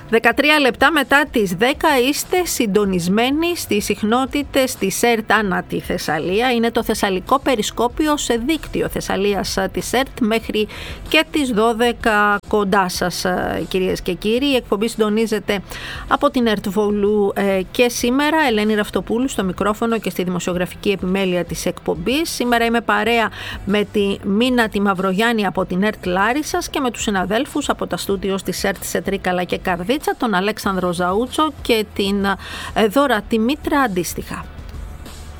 13 λεπτά μετά τις 10 είστε συντονισμένοι στις συχνότητες της ΕΡΤ ανά τη Θεσσαλία. Είναι το Θεσσαλικό Περισκόπιο σε δίκτυο Θεσσαλίας της ΕΡΤ μέχρι και τις 12 κοντά σας, κυρίες και κύριοι. Η εκπομπή συντονίζεται από την ΕΡΤ Βολού και σήμερα. Ελένη Ραυτοπούλου στο μικρόφωνο και στη δημοσιογραφική επιμέλεια της εκπομπής. Σήμερα είμαι παρέα με τη Μίνα τη Μαυρογιάννη από την ΕΡΤ Λάρισσας και με τους συναδέλφους από τα στούντιο της ΕΡΤ σε Τρίκαλα και Καρδίτσα, τον Αλέξανδρο Ζαούτσο και την Δώρα τη Μήτρα αντίστοιχα.